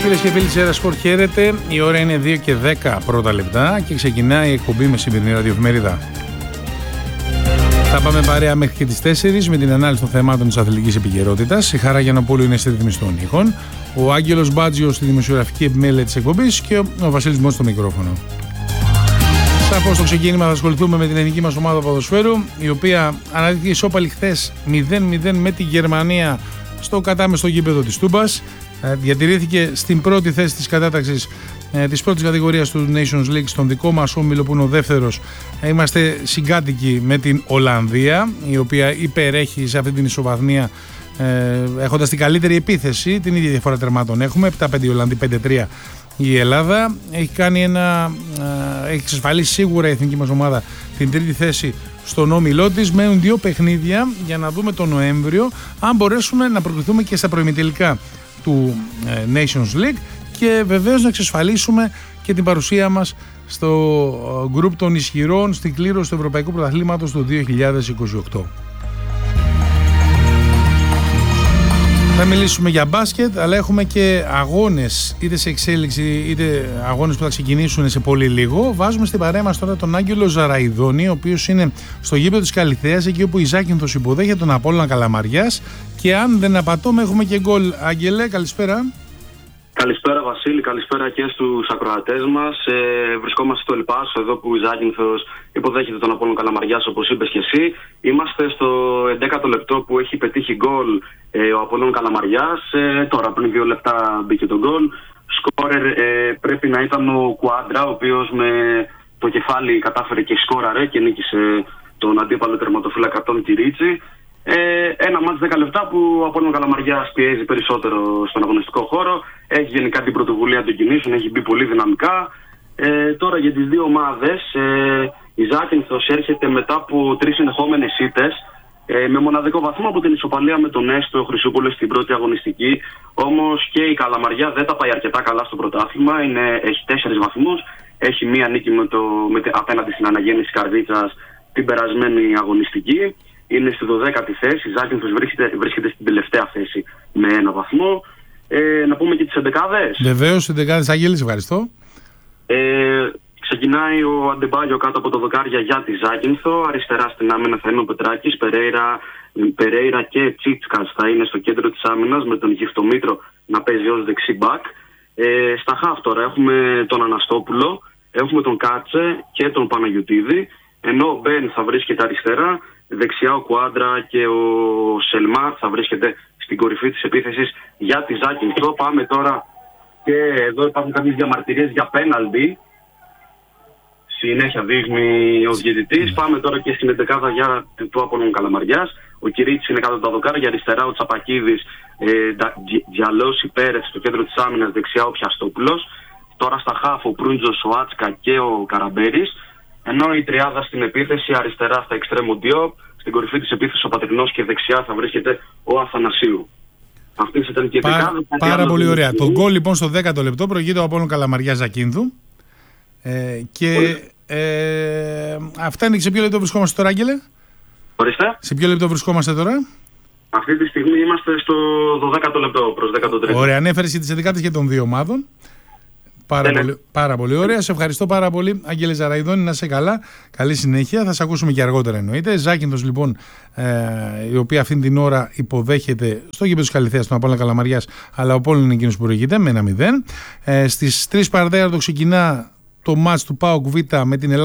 Φίλες και φίλοι της Έρα Σπορτ, χαίρετε. Η ώρα είναι 2 και 10 πρώτα λεπτά και ξεκινάει η εκπομπή με σημερινή ραδιοεφημερίδα. Θα πάμε παρέα μέχρι και τις 4 με την ανάλυση των θεμάτων της αθλητικής επικαιρότητας. Η Χαρά Γιαννοπούλου είναι στη ρύθμιση των ήχων, ο Άγγελος Μπάτζιος στη δημοσιογραφική επιμέλεια της εκπομπής και ο Βασίλης Μότσος στο μικρόφωνο. Σαφώς στο ξεκίνημα θα ασχοληθούμε με την εθνική μας ομάδα ποδοσφαίρου, η οποία αναδείχθηκε ισόπαλη χθες 0-0 με τη Γερμανία στο κατάμεστο γήπεδο της Τούμπας. Διατηρήθηκε στην πρώτη θέση της κατάταξης της πρώτης κατηγορίας του Nations League στον δικό μας όμιλο που είναι ο δεύτερος. Είμαστε συγκάτοικοι με την Ολλανδία, η οποία υπερέχει σε αυτή την ισοβαθμία έχοντας την καλύτερη επίθεση. Την ίδια διαφορά τερμάτων έχουμε, 7-5 η Ολλανδία, 5-3 η Ελλάδα. Έχει εξασφαλίσει σίγουρα η εθνική μας ομάδα την τρίτη θέση στον όμιλό της. Μένουν 2 παιχνίδια για να δούμε τον Νοέμβριο αν μπορέσουμε να προκριθούμε και στα προημιτελικά του Nations League και βεβαίως να εξασφαλίσουμε και την παρουσία μας στο γκρουπ των ισχυρών στην κλήρωση του Ευρωπαϊκού Πρωταθλήματος του 2028. Θα μιλήσουμε για μπάσκετ, αλλά έχουμε και αγώνες είτε σε εξέλιξη είτε αγώνες που θα ξεκινήσουν σε πολύ λίγο. Βάζουμε στην παρέα μας τώρα τον Άγγελο Ζαραϊδόνη, ο οποίος είναι στο γήπεδο της Καλιθέας, εκεί όπου η Ζάκυνθος υποδέχεται τον Απόλλωνα Καλαμαριάς. Και αν δεν απατώμε, έχουμε και γκολ. Άγγελε, καλησπέρα. Καλησπέρα Βασίλη, καλησπέρα και στους ακροατές μας. Βρισκόμαστε στο Ελπάσο, εδώ που η Ζάκυνθος υποδέχεται τον Απόλλωνα Καλαμαριάς, όπως είπες και εσύ. Είμαστε στο 11ο λεπτό που έχει πετύχει γκολ ο Απόλλωνα Καλαμαριάς. Τώρα πριν 2 λεπτά μπήκε το γκολ. Σκόρερ πρέπει να ήταν ο Κουάντρα, ο οποίος με το κεφάλι κατάφερε και σκόραρε και νίκησε τον αντίπαλο τερματοφύλακα τον Κυρίτσι. Ένα μάτς 10 λεπτά που ο Απόλλωνα Καλαμαριάς πιέζει περισσότερο στον αγωνιστικό χώρο. Έχει γενικά την πρωτοβουλία των κινήσεων, έχει μπει πολύ δυναμικά. Τώρα για τις δύο ομάδες, η Ζάκυνθος έρχεται μετά από 3 συνεχόμενες ήττες με μοναδικό βαθμό από την ισοπαλία με τον Έστω Χρυσούπολη στην πρώτη αγωνιστική. Όμως και η Καλαμαριά δεν τα πάει αρκετά καλά στο πρωτάθλημα. Έχει 4 βαθμούς. Έχει μία νίκη απέναντι στην Αναγέννηση Καρδίτσας την περασμένη αγωνιστική. Είναι στη 12η θέση. Η Ζάκυνθος βρίσκεται στην τελευταία θέση με 1 βαθμό. Να πούμε και τις εντεκάδες. Βεβαίως, οι εντεκάδες, Άγγελη, ευχαριστώ. Ξεκινάει ο Αντεμπάγιο κάτω από το δοκάρια για τη Ζάκυνθο. Αριστερά στην άμυνα θα είναι ο Πετράκης. Περέιρα και Τσίτσκας θα είναι στο κέντρο της άμυνας, με τον Γυφτομήτρο να παίζει ως δεξί μπακ. Στα χαφ τώρα έχουμε τον Αναστόπουλο, έχουμε τον Κάτσε και τον Παναγιωτίδη. Ενώ ο Μπεν θα βρίσκεται αριστερά. Δεξιά ο Κουάντρα και ο Σελμάρ θα βρίσκεται στην κορυφή της επίθεσης για τη Ζάκυνθο. Πάμε τώρα και εδώ υπάρχουν κάποιες διαμαρτυρίες για πέναλτι. Συνέχεια δείχνει ο διαιτητής. Πάμε τώρα και στην 11η για του Απόλλωνα Καλαμαριάς. Ο Κυρίτσης είναι κάτω από τα δοκάρια, αριστερά ο Τσαπακίδης, Τζιαλώση Πέρετ στο κέντρο της άμυνας, δεξιά ο Πιαστόπουλος. Τώρα στα χάφ ο Προύντζος, ο Άτσκα και ο Καραμπέρης. Ενώ η τριάδα στην επίθεση, αριστερά στα εξτρέμ ο Ντιόπ, στην κορυφή της επίθεσης ο Πατρινός και δεξιά θα βρίσκεται ο Αθανασίου. Αυτές ήταν και πάρα πολύ ωραία. Το γκολ λοιπόν στο 10ο λεπτό προηγείται ο Απόλλωνα Καλαμαριάς Ζακίνθου. Αυτά είναι. Σε ποιο λεπτό βρισκόμαστε τώρα, Άγγελε? Ορίστε. Σε ποιο λεπτό βρισκόμαστε τώρα? Αυτή τη στιγμή είμαστε στο 12ο λεπτό προς 13ο. Ωραία, ανέφερες τις ενδεκάδες και των δύο ομάδων. Πάρα πολύ ωραία. Σε ευχαριστώ πάρα πολύ, Άγγελε Ζαραϊδόνη. Να είσαι καλά. Καλή συνέχεια. Θα σε ακούσουμε και αργότερα εννοείται. Ζάκυνθος λοιπόν, η οποία αυτή την ώρα υποδέχεται στο γήπεδο της Καλιθέας τον Απόλλωνα Καλαμαριάς, αλλά ο Πόλων είναι εκείνος που προηγείται με 1-0. Στις 3 παρατέταρτο ξεκινά το μάτς του ΠΑΟΚ Β με την Ελλάδα.